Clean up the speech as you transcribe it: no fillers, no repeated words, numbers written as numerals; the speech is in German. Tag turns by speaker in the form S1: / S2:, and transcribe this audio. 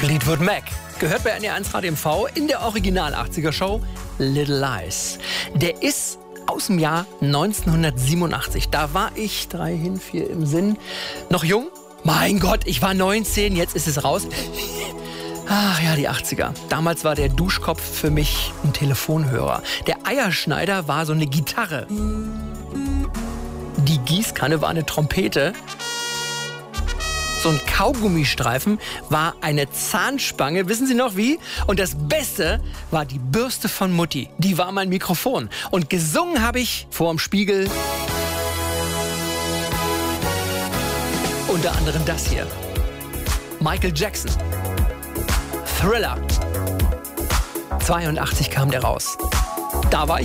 S1: Fleetwood Mac. Gehört bei NDR 1 Radio MV in der Original 80er Show Little Lies. Der ist aus dem Jahr 1987. Da war ich 3 hin, 4 im Sinn. Noch jung? Mein Gott, ich war 19, jetzt ist es raus. Ach ja, die 80er. Damals war der Duschkopf für mich ein Telefonhörer. Der Eierschneider war so eine Gitarre. Die Gießkanne war eine Trompete. So ein Kaugummistreifen war eine Zahnspange, wissen Sie noch wie? Und das Beste war die Bürste von Mutti. Die war mein Mikrofon. Und gesungen habe ich vorm Spiegel unter anderem das hier. Michael Jackson. Thriller. 82 kam der raus. Da war ich